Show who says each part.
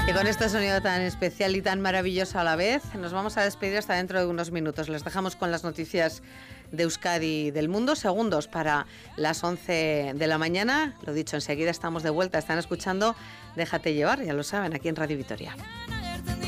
Speaker 1: Y con este sonido tan especial y tan maravilloso a la vez, nos vamos a despedir hasta dentro de unos minutos. Les dejamos con las noticias de Euskadi y del mundo, segundos para las 11 de la mañana. Lo dicho, enseguida estamos de vuelta. Están escuchando Déjate llevar, ya lo saben, aquí en Radio Vitoria.